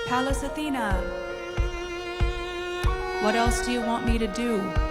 Pallas Athena, what else do you want me to do?